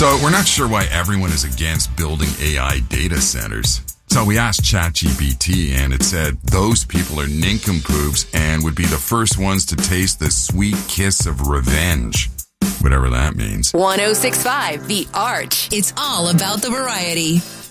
So we're not sure why everyone is against building AI data centers. So we asked ChatGPT and it said those people are nincompoops and would be the first ones to taste the sweet kiss of revenge. Whatever that means. 106.5 The Arch. It's all about the variety.